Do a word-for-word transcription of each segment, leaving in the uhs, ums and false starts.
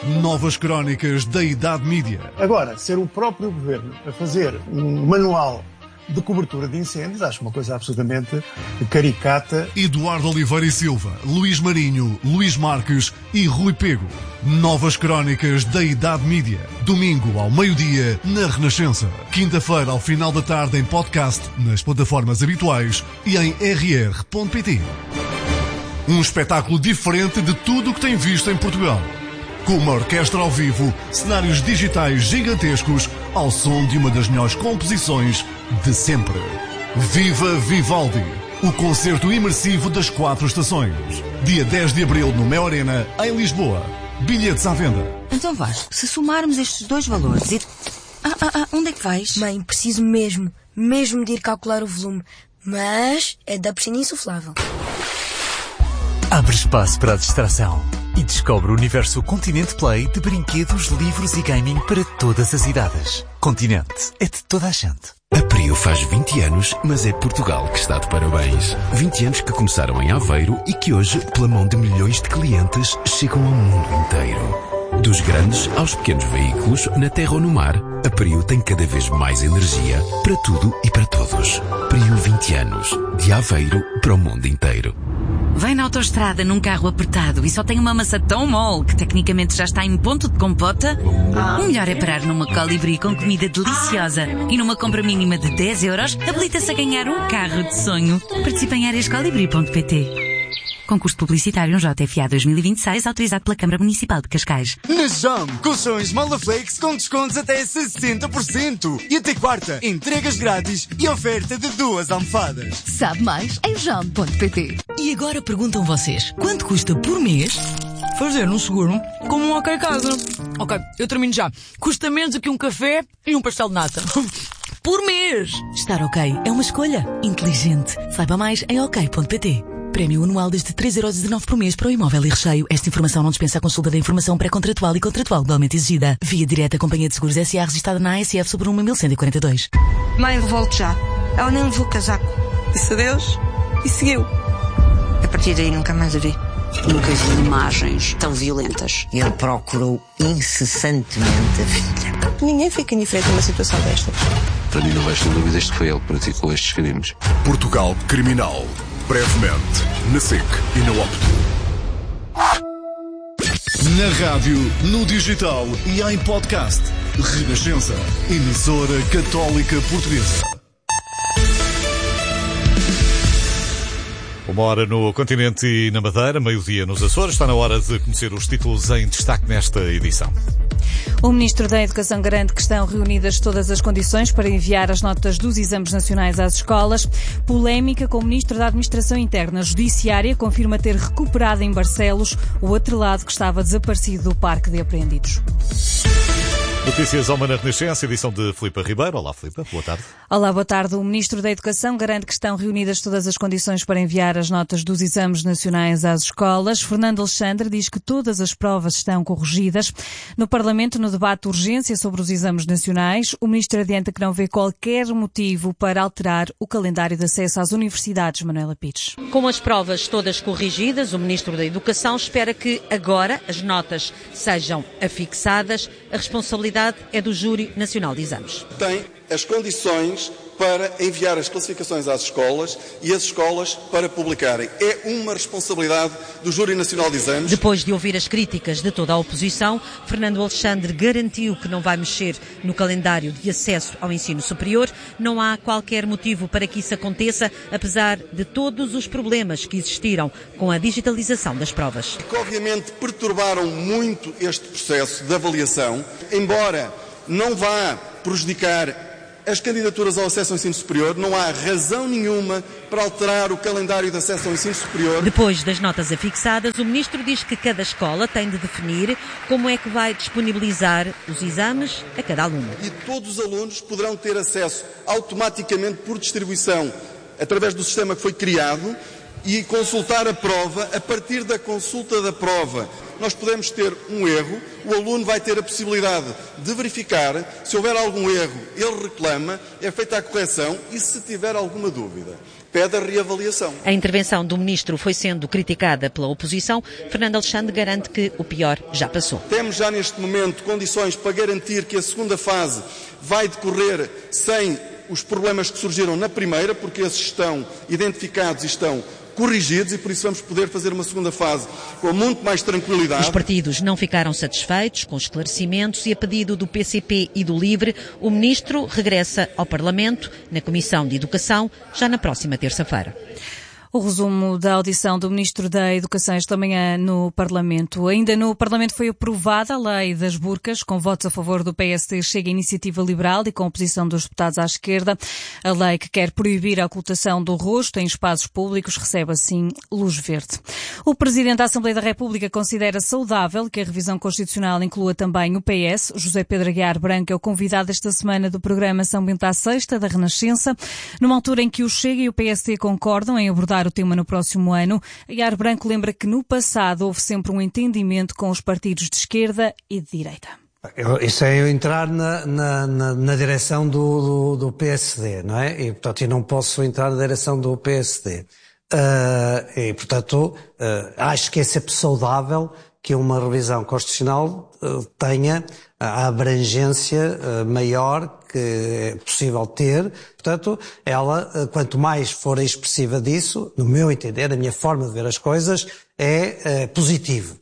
Novas crónicas da Idade Mídia. Agora, ser o próprio governo a fazer um manual de cobertura de incêndios, acho uma coisa absolutamente caricata. Eduardo Oliveira e Silva, Luís Marinho, Luís Marques e Rui Pego. Novas crónicas da Idade Mídia. Domingo ao meio-dia na Renascença. Quinta-feira ao final da tarde em podcast, nas plataformas habituais e em r r ponto p t. Um espetáculo diferente de tudo o que tem visto em Portugal. Com uma orquestra ao vivo, cenários digitais gigantescos, ao som de uma das melhores composições de sempre. Viva Vivaldi, o concerto imersivo das quatro estações. Dia dez de abril no Mel Arena, em Lisboa. Bilhetes à venda. Então Vasco, se somarmos estes dois valores e... Ah, ah, ah, onde é que vais? Mãe, preciso mesmo, mesmo de ir calcular o volume. Mas é da piscina insuflável. Abre espaço para a distração e descobre o universo Continente Play de brinquedos, livros e gaming para todas as idades. Continente é de toda a gente. A Prio faz vinte anos, mas é Portugal que está de parabéns. vinte anos que começaram em Aveiro e que hoje, pela mão de milhões de clientes, chegam ao mundo inteiro. Dos grandes aos pequenos veículos, na terra ou no mar, a Prio tem cada vez mais energia para tudo e para todos. Prio vinte anos, de Aveiro para o mundo inteiro. Vai na autoestrada num carro apertado e só tem uma massa tão mole que tecnicamente já está em ponto de compota? O melhor é parar numa Colibri com comida deliciosa e numa compra mínima de dez euros habilita-se a ganhar um carro de sonho. Participe em áreas colibri ponto p t. Concurso publicitário J F A dois mil e vinte e seis, autorizado pela Câmara Municipal de Cascais. Na Jam, colchões Molaflex com descontos até sessenta por cento. E até quarta, entregas grátis e oferta de duas almofadas. Sabe mais em jam ponto p t. E agora perguntam vocês, quanto custa por mês fazer um seguro como um OK Casa? Ok, eu termino já. Custa menos do que um café e um pastel de nata. Por mês! Estar ok é uma escolha inteligente. Saiba mais em ok ponto p t. Prémio anual desde três euros e dezanove por mês para o imóvel e recheio. Esta informação não dispensa a consulta da informação pré-contratual e contratual legalmente exigida. Via direta Companhia de Seguros S A registrada na A S F sobre um mil cento e quarenta e dois. Mãe, volto já. Ela nem levou o casaco. Disse adeus e seguiu. A partir daí nunca mais a vi. Nunca vi imagens tão violentas. Ele procurou incessantemente a filha. Ninguém fica indiferente numa situação desta. Para mim não resta dúvidas de que foi ele que praticou estes crimes. Portugal Criminal. Brevemente, na S I C e na Opto. Na rádio, no digital e em podcast. Renascença, emissora católica portuguesa. Uma hora no continente e na Madeira, meio-dia nos Açores. Está na hora de conhecer os títulos em destaque nesta edição. O Ministro da Educação garante que estão reunidas todas as condições para enviar as notas dos exames nacionais às escolas. Polémica com o Ministro da Administração Interna. Judiciária confirma ter recuperado em Barcelos o atrelado que estava desaparecido do Parque de Apreendidos. Notícias ao Mana Renascença, edição de Filipe Ribeiro. Olá, Filipe. Boa tarde. Olá, boa tarde. O Ministro da Educação garante que estão reunidas todas as condições para enviar as notas dos exames nacionais às escolas. Fernando Alexandre diz que todas as provas estão corrigidas. No Parlamento, no debate de urgência sobre os exames nacionais, o Ministro adianta que não vê qualquer motivo para alterar o calendário de acesso às universidades. Manuela Pires. Com as provas todas corrigidas, o Ministro da Educação espera que agora as notas sejam afixadas. A responsabilidade é do Júri Nacional de Exames. Tem as condições para enviar as classificações às escolas e as escolas para publicarem. É uma responsabilidade do Júri Nacional de Exames. Depois de ouvir as críticas de toda a oposição, Fernando Alexandre garantiu que não vai mexer no calendário de acesso ao ensino superior. Não há qualquer motivo para que isso aconteça, apesar de todos os problemas que existiram com a digitalização das provas. Que obviamente perturbaram muito este processo de avaliação, embora não vá prejudicar as candidaturas ao acesso ao ensino superior, não há razão nenhuma para alterar o calendário de acesso ao ensino superior. Depois das notas afixadas, o Ministro diz que cada escola tem de definir como é que vai disponibilizar os exames a cada aluno. E todos os alunos poderão ter acesso automaticamente por distribuição, através do sistema que foi criado, e consultar a prova. A partir da consulta da prova, nós podemos ter um erro, o aluno vai ter a possibilidade de verificar, se houver algum erro, ele reclama, é feita a correção e se tiver alguma dúvida, pede a reavaliação. A intervenção do ministro foi sendo criticada pela oposição. Fernando Alexandre garante que o pior já passou. Temos já neste momento condições para garantir que a segunda fase vai decorrer sem os problemas que surgiram na primeira, porque esses estão identificados e estão corrigidos e por isso vamos poder fazer uma segunda fase com muito mais tranquilidade. Os partidos não ficaram satisfeitos com os esclarecimentos e, a pedido do P C P e do LIVRE, o ministro regressa ao Parlamento na Comissão de Educação já na próxima terça-feira. O resumo da audição do Ministro da Educação esta manhã no Parlamento. Ainda no Parlamento foi aprovada a lei das burcas, com votos a favor do P S D, Chega, Iniciativa Liberal e com oposição dos deputados à esquerda. A lei que quer proibir a ocultação do rosto em espaços públicos recebe assim luz verde. O Presidente da Assembleia da República considera saudável que a revisão constitucional inclua também o P S. José Pedro Aguiar Branco é o convidado esta semana do programa São Bento à Sexta, da Renascença, numa altura em que o Chega e o P S D concordam em abordar o tema no próximo ano. Aguiar Branco lembra que no passado houve sempre um entendimento com os partidos de esquerda e de direita. Isso é eu entrar na, na, na, na direção do, do, do P S D, não é? E, portanto, eu não posso entrar na direção do P S D. Uh, e, portanto, uh, acho que é sempre saudável que uma revisão constitucional uh, tenha a abrangência uh, maior que é possível ter. Portanto, ela, uh, quanto mais for expressiva disso, no meu entender, a minha forma de ver as coisas, é uh, positivo.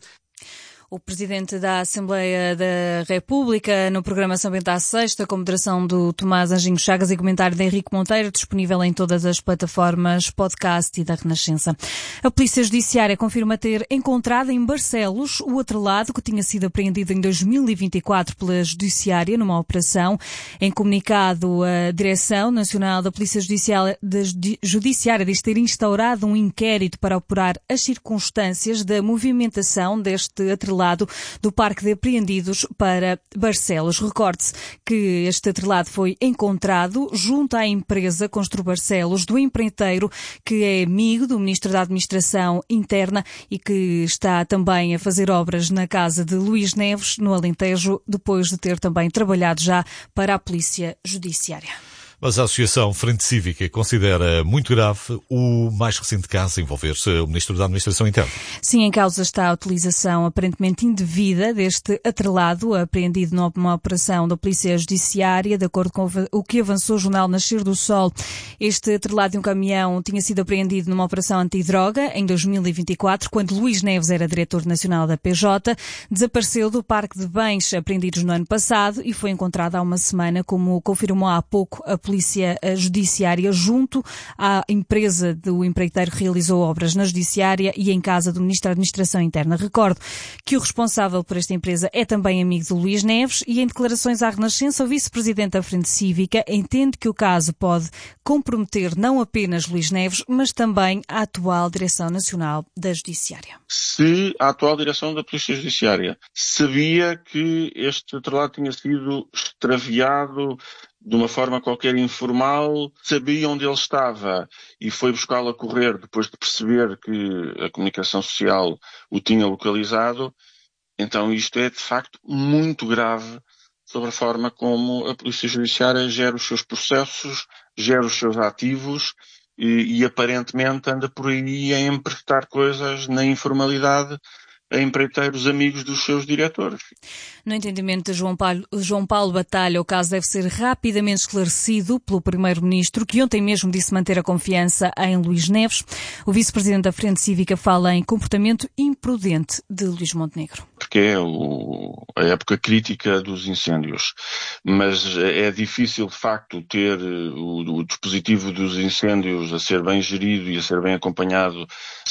O Presidente da Assembleia da República, no programa São Bento à Sexta, com moderação do Tomás Anjinho Chagas e comentário de Henrique Monteiro, disponível em todas as plataformas podcast e da Renascença. A Polícia Judiciária confirma ter encontrado em Barcelos o atrelado que tinha sido apreendido em dois mil e vinte e quatro pela Judiciária numa operação. Em comunicado, a Direção Nacional da Polícia Judiciária, Judiciária diz ter instaurado um inquérito para apurar as circunstâncias da movimentação deste atrelado do Parque de Apreendidos para Barcelos. Recorde-se que este atrelado foi encontrado junto à empresa Constru Barcelos, do empreiteiro que é amigo do Ministro da Administração Interna e que está também a fazer obras na casa de Luís Neves, no Alentejo, depois de ter também trabalhado já para a Polícia Judiciária. Mas a Associação Frente Cívica considera muito grave o mais recente caso a envolver o Ministro da Administração Interna. Sim, em causa está a utilização aparentemente indevida deste atrelado apreendido numa operação da Polícia Judiciária, de acordo com o que avançou o jornal Nascer do Sol. Este atrelado de um caminhão tinha sido apreendido numa operação antidroga em dois mil e vinte e quatro, quando Luís Neves era diretor nacional da P J. Desapareceu do parque de bens apreendidos no ano passado e foi encontrado há uma semana, como confirmou há pouco a Polícia Polícia Judiciária, junto à empresa do empreiteiro que realizou obras na Judiciária e em casa do Ministro da Administração Interna. Recordo que o responsável por esta empresa é também amigo de Luís Neves e, em declarações à Renascença, o vice-presidente da Frente Cívica entende que o caso pode comprometer não apenas Luís Neves, mas também a atual Direção Nacional da Judiciária. Se a atual Direção da Polícia Judiciária sabia que este atrelado tinha sido extraviado de uma forma qualquer informal, sabia onde ele estava e foi buscá-lo a correr depois de perceber que a comunicação social o tinha localizado, então isto é de facto muito grave sobre a forma como a Polícia Judiciária gera os seus processos, gera os seus ativos e, e aparentemente anda por aí a emprestar coisas na informalidade a empreiteiros amigos dos seus diretores. No entendimento de João Paulo, João Paulo Batalha, o caso deve ser rapidamente esclarecido pelo Primeiro-Ministro, que ontem mesmo disse manter a confiança em Luís Neves. O Vice-Presidente da Frente Cívica fala em comportamento imprudente de Luís Montenegro. Porque é o, a época crítica dos incêndios, mas é difícil de facto ter o, o dispositivo dos incêndios a ser bem gerido e a ser bem acompanhado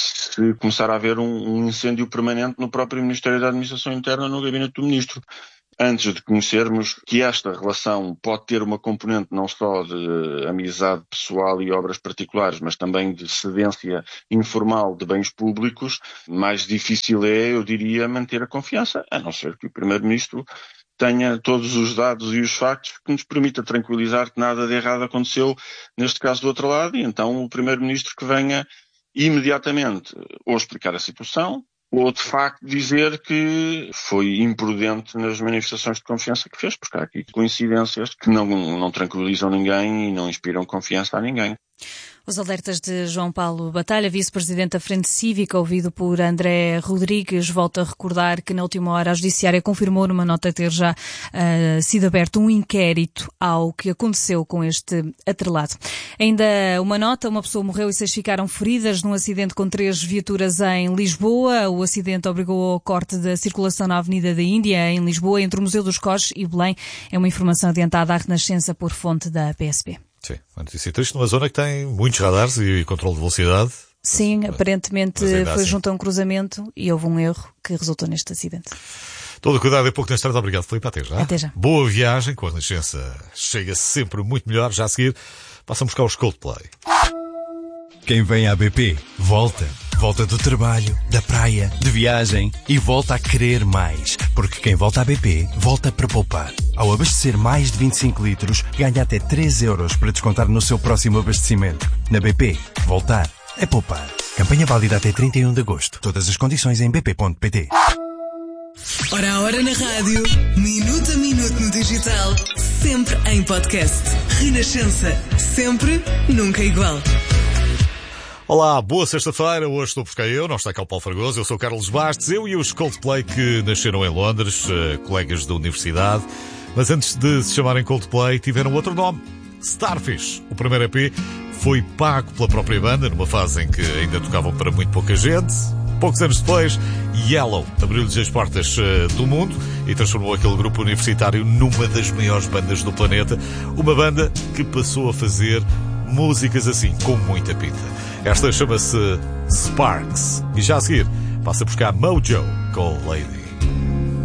se começar a haver um, um incêndio permanente no próprio Ministério da Administração Interna, no gabinete do Ministro. Antes de conhecermos que esta relação pode ter uma componente não só de amizade pessoal e obras particulares, mas também de cedência informal de bens públicos, mais difícil é, eu diria, manter a confiança, a não ser que o Primeiro-Ministro tenha todos os dados e os factos que nos permita tranquilizar que nada de errado aconteceu neste caso do outro lado, e então o Primeiro-Ministro que venha imediatamente ou explicar a situação, ou de facto dizer que foi imprudente nas manifestações de confiança que fez, porque há aqui coincidências que não, não tranquilizam ninguém e não inspiram confiança a ninguém. Os alertas de João Paulo Batalha, vice-presidente da Frente Cívica, ouvido por André Rodrigues, volta a recordar que na última hora a Judiciária confirmou numa nota ter já uh, sido aberto um inquérito ao que aconteceu com este atrelado. Ainda uma nota, uma pessoa morreu e seis ficaram feridas num acidente com três viaturas em Lisboa. O acidente obrigou ao corte da circulação na Avenida da Índia, em Lisboa, entre o Museu dos Cores e Belém. É uma informação adiantada à Renascença por fonte da P S P. Sim, uma notícia triste numa zona que tem muitos radares e controle de velocidade. Sim, aparentemente foi assim. junto a um cruzamento e houve um erro que resultou neste acidente. Todo cuidado é pouco na estrada. Obrigado, Filipe. Até já. Até já. Boa viagem. Com a Renascença chega sempre muito melhor. Já a seguir, passam a buscar os Coldplay. Quem vem à B P, volta. Volta do trabalho, da praia, de viagem e volta a querer mais. Porque quem volta à B P, volta para poupar. Ao abastecer mais de vinte e cinco litros, ganha até três euros para descontar no seu próximo abastecimento. Na B P, voltar é poupar. Campanha válida até trinta e um de agosto. Todas as condições em b p ponto p t. Hora a hora na rádio, minuto a minuto no digital, sempre em podcast. Renascença, sempre, nunca igual. Olá, boa sexta-feira. Hoje estou por cá eu, não está cá o Paulo Fragoso, eu sou o Carlos Bastos, eu e os Coldplay que nasceram em Londres, colegas da universidade, mas antes de se chamarem Coldplay tiveram outro nome, Starfish. O primeiro E P foi pago pela própria banda, numa fase em que ainda tocavam para muito pouca gente. Poucos anos depois, Yellow abriu-lhes as portas do mundo e transformou aquele grupo universitário numa das maiores bandas do planeta, uma banda que passou a fazer músicas assim, com muita pinta. Esta chama-se Sparks. E já a seguir, passa a buscar Mojo com Lady.